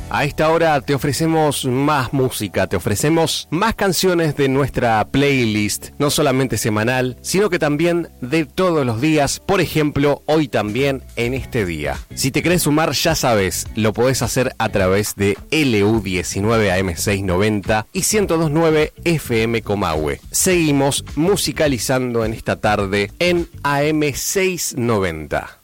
A esta hora te ofrecemos más música, te ofrecemos más canciones de nuestra playlist, no solamente semanal, sino que también de todos los días, por ejemplo, hoy también en este día. Si te querés sumar, ya sabes, lo podés hacer a través de LU19 AM690 y 102.9 FM Comahue. Seguimos musicalizando en esta tarde en AM690.